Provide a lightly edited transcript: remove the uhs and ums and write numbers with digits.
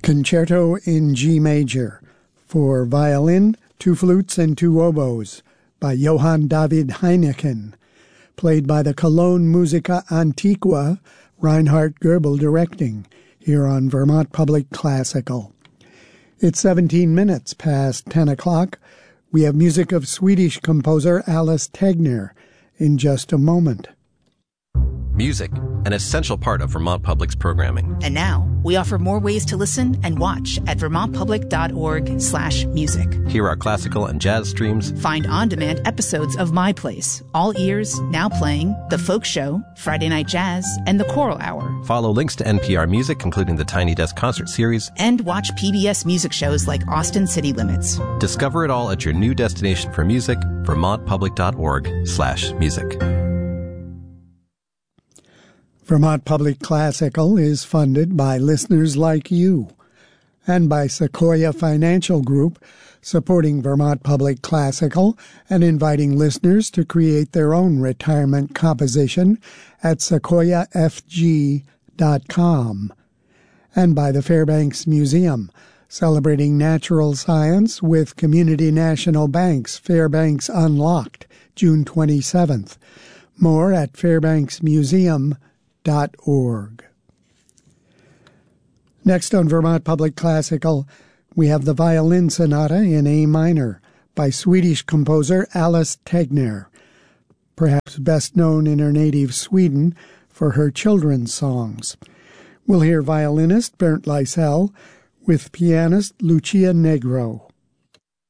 Concerto in G Major for violin, 2 flutes, and 2 oboes by Johann David Heineken, played by the Cologne Musica Antiqua, Reinhard Goebel directing, here on Vermont Public Classical. It's 17 minutes past 10 o'clock. We have music of Swedish composer Alice Tegner in just a moment. Music, an essential part of Vermont Public's programming. And now, we offer more ways to listen and watch at vermontpublic.org/music. Hear our classical and jazz streams. Find on-demand episodes of My Place, All Ears, Now Playing, The Folk Show, Friday Night Jazz, and The Choral Hour. Follow links to NPR Music, including the Tiny Desk Concert Series. And watch PBS music shows like Austin City Limits. Discover it all at your new destination for music, vermontpublic.org/music. Vermont Public Classical is funded by listeners like you and by Sequoia Financial Group, supporting Vermont Public Classical and inviting listeners to create their own retirement composition at sequoiafg.com, and by the Fairbanks Museum, celebrating natural science with Community National Bank's Fairbanks Unlocked, June 27th. More at fairbanksmuseum.org. Next on Vermont Public Classical, we have the Violin Sonata in A minor by Swedish composer Alice Tegner, perhaps best known in her native Sweden for her children's songs. We'll hear violinist Bernd Leisel with pianist Lucia Negro.